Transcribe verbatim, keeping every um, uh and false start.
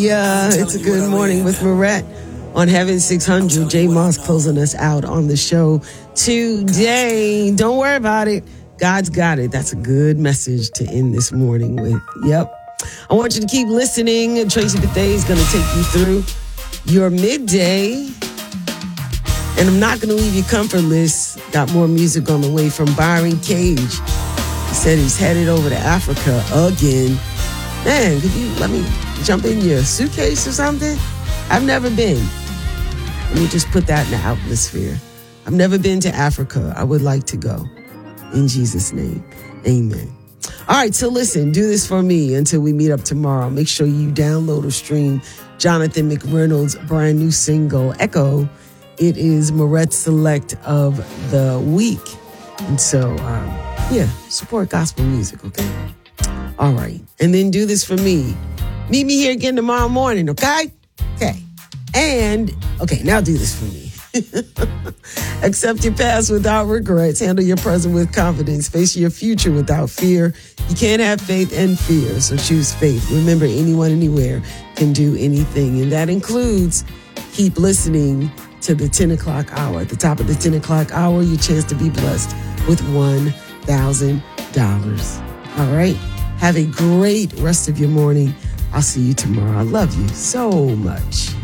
Yeah, it's a good morning with Marette on Heaven six hundred. Jay Moss closing us out on the show today. Don't worry about it. God's got it. That's a good message to end this morning with. Yep. I want you to keep listening. Tracy Bethea is going to take you through your midday. And I'm not going to leave you comfortless. Got more music on the way from Byron Cage. He said he's headed over to Africa again. Man, could you let me jump in your suitcase or something? I've never been. Let me just put that in the atmosphere. I've never been to Africa. I would like to go. In Jesus' name, amen. All right, so listen, do this for me until we meet up tomorrow. Make sure you download or stream Jonathan McReynolds' brand new single, Echo. It is Marette's Select of the Week. And so, um, yeah, support gospel music, okay? All right. And then do this for me. Meet me here again tomorrow morning, okay? Okay. And, okay, now do this for me. Accept your past without regrets. Handle your present with confidence. Face your future without fear. You can't have faith and fear, so choose faith. Remember, anyone, anywhere can do anything. And that includes keep listening to the ten o'clock hour. At the top of the ten o'clock hour, your chance to be blessed with one thousand dollars. All right? Have a great rest of your morning. I'll see you tomorrow. I love you so much.